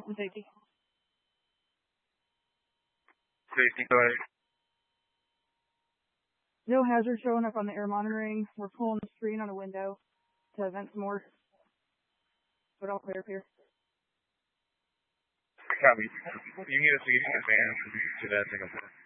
Safety. Safety, go ahead. No hazard showing up on the air monitoring. We're pulling the screen on a window to vent some more. But all clear up here. Copy. You need us to give you an advance to that thing up there.